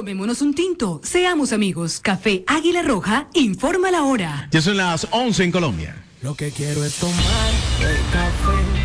Tomémonos un tinto, seamos amigos. Café Águila Roja, informa la hora. Ya son las 11 en Colombia. Lo que quiero es tomar el café.